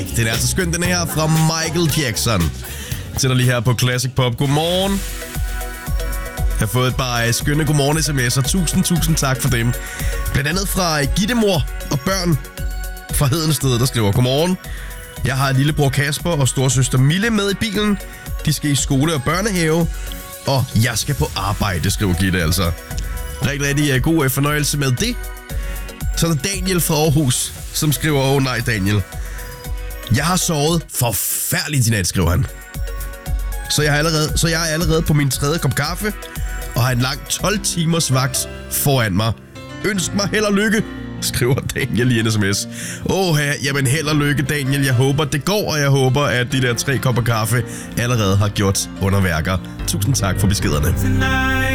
Den er så skøn, den her fra Michael Jackson. Jeg tænder lige her på Classic Pop. Godmorgen. Jeg har fået et par skønne godmorgen sms'er. Tusind tak for dem. Blandt andet fra Gittemor og børn fra Hedensted, der skriver: Godmorgen. Jeg har lillebror Kasper og storsøster Mille med i bilen. De skal i skole og børnehave. Og jeg skal på arbejde, skriver Gitte altså. Rigtig god fornøjelse med det. Så er der Daniel fra Aarhus, som skriver: nej Daniel. Jeg har sovet forfærdeligt i nat, skriver han. Så jeg er allerede på min 3. kop kaffe, og har en lang 12 timers vagt foran mig. Ønsk mig held og lykke, skriver Daniel i en sms. Jamen held og lykke, Daniel. Jeg håber, det går, og jeg håber, at de der 3 kopper kaffe allerede har gjort underværker. Tusind tak for beskederne.